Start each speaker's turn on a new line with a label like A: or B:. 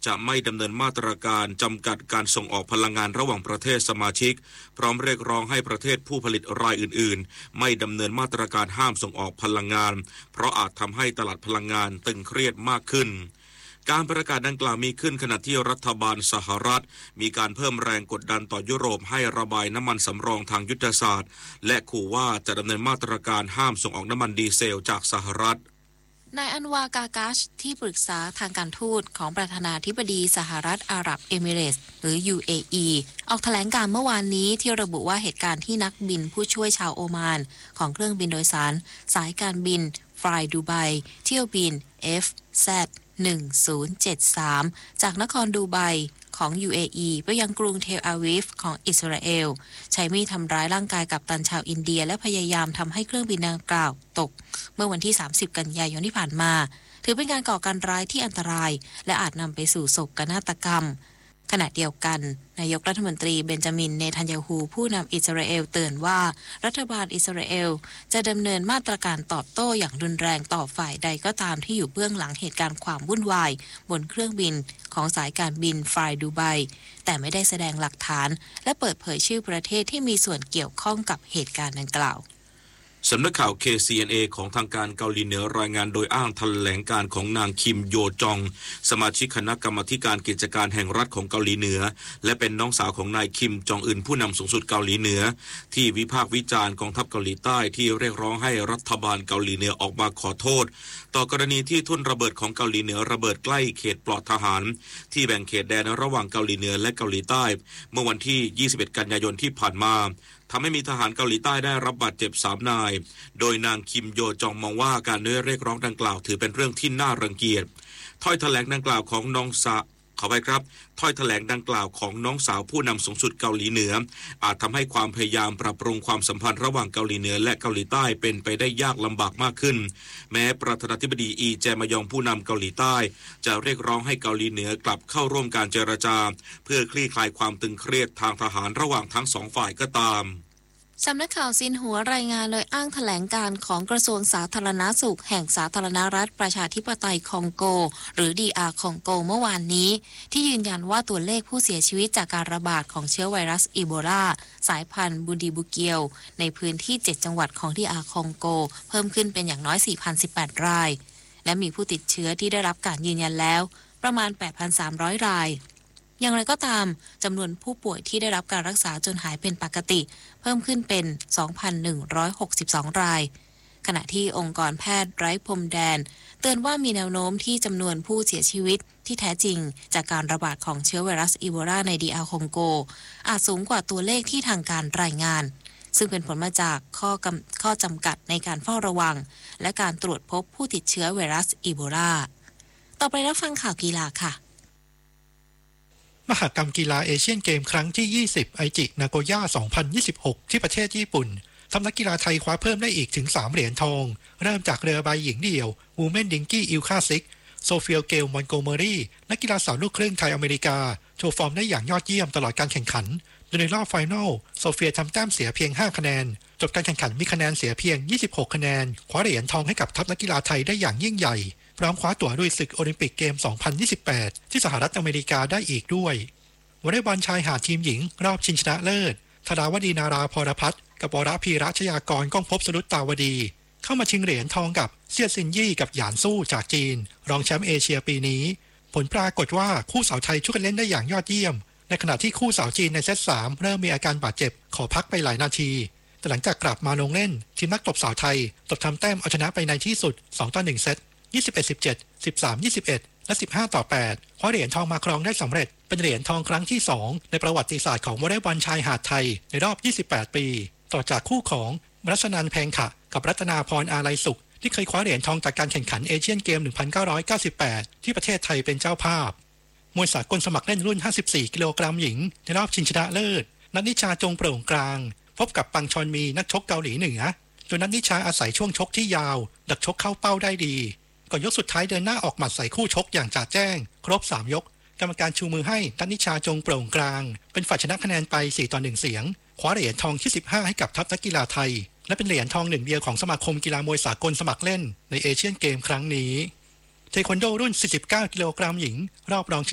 A: จะไม่ดำเนินมาตรการจำกัดการส่งออกพลังงานระหว่างประเทศสมาชิกพร้อมเรียกร้องให้ประเทศผู้ผลิตรายอื่นๆไม่ดำเนินมาตรการห้ามส่งออกพลังงานเพราะอาจทำให้ตลาดพลังงานตึงเครียดมากขึ้นการประกาศดังกล่าวมีขึ้นขณะที่รัฐบาลสหรัฐมีการเพิ่มแรงกดดันต่อยุโรปให้ระบายน้ำมันสำรองทางยุทธศาสตร์และขู่ว่าจะดำเนินมาตรการห้ามส่งออกน้ำมันดีเซลจากสหรัฐ
B: นายอันวากากัชที่ปรึกษาทางการทูตของประธานาธิบดีสหรัฐอาหรับเอมิเรตส์หรือ UAE ออกแถลงการเมื่อวานนี้ที่ระบุว่าเหตุการณ์ที่นักบินผู้ช่วยชาวโอมานของเครื่องบินโดยสารสายการบินฟลายดูไบเที่ยวบิน FZ1073 จากนครดูไบของ UAE ไปยังกรุงเทลอาวีฟของอิสราเอลใช้มีดทำร้ายร่างกายกัปตันชาวอินเดียและพยายามทำให้เครื่องบินดังกล่าวตกเมื่อวันที่30กันยายนที่ผ่านมาถือเป็นการก่อการร้ายที่อันตรายและอาจนำไปสู่โศกนาฏกรรมขณะเดียวกันนายกรัฐมนตรีเบนจามินเนทันยาฮูผู้นำอิสราเอลเตือนว่ารัฐบาลอิสราเอลจะดำเนินมาตรการตอบโต้อย่างรุนแรงต่อฝ่ายใดก็ตามที่อยู่เบื้องหลังเหตุการณ์ความวุ่นวายบนเครื่องบินของสายการบินฟลายดูไบแต่ไม่ได้แสดงหลักฐานและเปิดเผยชื่อประเทศที่มีส่วนเกี่ยวข้องกับเหตุการณ์ดังกล่าว
A: สำนักข่าว KCNA ของทางการเกาหลีเหนือรายงานโดยอ้างแถลงการของนางคิมโยจองสมาชิกคณะกรรมาการกิจการแห่งรัฐของเกาหลีเหนือและเป็นน้องสาวของนายคิมจองอึนผู้นำสูงสุดเกาหลีเหนือที่วิพากษ์วิจารณ์กองทัพเกาหลีใต้ที่เรียกร้องให้รัฐบาลเกาหลีเหนือออกมาขอโทษต่อกรณีที่ทุ่นระเบิดของเกาหลีเหนือระเบิดใกล้เขตปลอดทหารที่แบ่งเขตแดนระหว่างเกาหลีเหนือและเกาหลีใต้เมื่อวันที่21กันยายนที่ผ่านมาทำให้มีทหารเกาหลีใต้ได้รับบาดเจ็บ3 นายโดยนางคิมโยจองมองว่าการเรียกร้องดังกล่าวถือเป็นเรื่องที่น่ารังเกียจถ้อยแถลงดังกล่าวของน้องสาวถ้อยแถลงดังกล่าวของน้องสาวผู้นำสูงสุดเกาหลีเหนืออาจทำให้ความพยายามปรับปรุงความสัมพันธ์ระหว่างเกาหลีเหนือและเกาหลีใต้เป็นไปได้ยากลำบากมากขึ้นแม้ประธานาธิบดีอีแจมยองผู้นำเกาหลีใต้จะเรียกร้องให้เกาหลีเหนือกลับเข้าร่วมการเจรจาเพื่อคลี่คลายความตึงเครียดทางทหารระหว่างทั้ง2 ฝ่ายก็ตาม
B: สำนักข่าวซินหัวรายงานโดยอ้างแถลงการของกระทรวงสาธารณสุขแห่งสาธารณรัฐประชาธิปไตยคองโกหรือ DR คองโกเมื่อวานนี้ที่ยืนยันว่าตัวเลขผู้เสียชีวิตจากการระบาดของเชื้อไวรัสอีโบลาสายพันธุ์บูดีบูเกียวในพื้นที่7จังหวัดของ DR คองโกเพิ่มขึ้นเป็นอย่างน้อย 4,018 รายและมีผู้ติดเชื้อที่ได้รับการยืนยันแล้วประมาณ 8,300 รายอย่างไรก็ตามจำนวนผู้ป่วยที่ได้รับการรักษาจนหายเป็นปกติเพิ่มขึ้นเป็น 2,162 รายขณะที่องค์กรแพทย์ไร้พรมแดนเตือนว่ามีแนวโน้มที่จำนวนผู้เสียชีวิตที่แท้จริงจากการระบาดของเชื้อไวรัสอีโบลาใน DR คองโกอาจสูงกว่าตัวเลขที่ทางการรายงานซึ่งเป็นผลมาจากข้อจำกัดในการเฝ้าระวังและการตรวจพบผู้ติดเชื้อไวรัสอีโบลาต่อไปรับฟังข่าวกีฬาค่ะ
C: มหกรรมกีฬาเอเชียนเกมครั้งที่20ไอจินาโกย่า2026ที่ประเทศญี่ปุ่นทำนักกีฬาไทยคว้าเพิ่มได้อีกถึง3เหรียญทองเริ่มจากเรือใบหญิงเดี่ยววูแมนดิงกี้อิลคาซิกโซเฟียเกลมอนโกเมอรี่นักกีฬาสาวลูกครึ่งไทยอเมริกาโชว์ฟอร์มได้อย่างยอดเยี่ยมตลอดการแข่งขันโดยในรอบไฟนอลโซเฟียทำแต้มเสียเพียง5คะแนนจบการแข่งขันมีคะแนนเสียเพียง26คะแนนคว้าเหรียญทองให้กับทัพนักกีฬาไทยได้อย่างยิ่งใหญ่พร้อมคว้าตั๋วลุยศึกโอลิมปิกเกม2028ที่สหรัฐอเมริกาได้อีกด้วยวอลเลย์บอลชายหาดทีมหญิงรอบชิงชนะเลิศธดาวดีนาราพรพัฒน์กับวรพีรัชยากรก้องภพสรุตตาวดีเข้ามาชิงเหรียญทองกับเซี่ยซินยี่กับหยานสู้จากจีนรองแชมป์เอเชียปีนี้ผลปรากฏว่าคู่สาวไทยช่วยกันเล่นได้อย่างยอดเยี่ยมในขณะที่คู่สาวจีนในเซต3เริ่มมีอาการบาดเจ็บขอพักไปหลายนาทีแต่หลังจากกลับมาลงเล่นทีมนักตบสาวไทยตบทำแต้มเอาชนะไปในที่สุด2-1เซต21-17 13-21และ15-8คว้าเหรียญทองมาครองได้สำเร็จเป็นเหรียญทองครั้งที่2ในประวัติศาสตร์ของวอลเลย์บอลชายหาดไทยในรอบ28ปีต่อจากคู่ของรัชนันท์แพงขะกับรัตนาพรอาลัยสุขที่เคยคว้าเหรียญทองจากการแข่งขันเอเชียนเกม1998ที่ประเทศไทยเป็นเจ้าภาพมวยสากลสมัครเล่นรุ่น54กิโลกรัมหญิงในรอบชิงชนะเลิศนัทนิชาจงโปร่งกลางพบกับปังชอนมีนักชกเกาหลีเหนือโดยนัทนิชาอาศัยช่วงชกที่ยาวดักชกเข้าเป้าได้ดีก่อนยกสุดท้ายเดินหน้าออกหมัดใส่คู่ชกอย่างจัดแจ้งครบ3ยกกรรมการชูมือให้นัทนิชาจงโปร่งกลางเป็นฝ่ายชนะคะแนนไป4-1เสียงคว้าเหรียญทองที่15ให้กับทัพนักกีฬาไทยและเป็นเหรียญทอง1เดียวของสมาคมกีฬามวยสากลสมัครเล่นในเอเชียนเกมครั้งนี้เทควันโดรุ่น49กิโลกรัมหญิงรอบรอง